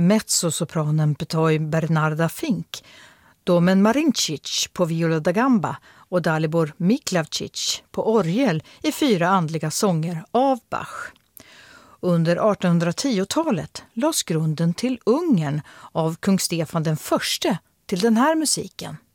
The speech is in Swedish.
mezzosopranen Petoj Bernarda Fink, Domen Marincic på viola da gamba och Dalibor Miklavčić på orgel i 4 andliga sånger av Bach. Under 1810-talet lades grunden till Ungern av kung Stefan den förste till den här musiken.